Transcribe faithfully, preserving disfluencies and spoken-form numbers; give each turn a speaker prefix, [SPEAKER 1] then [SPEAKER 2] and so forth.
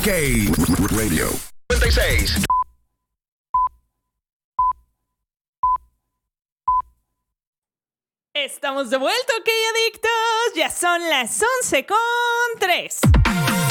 [SPEAKER 1] OK Radio noventa y seis.
[SPEAKER 2] Estamos de vuelta, OK Adictos. Ya son las once con tres.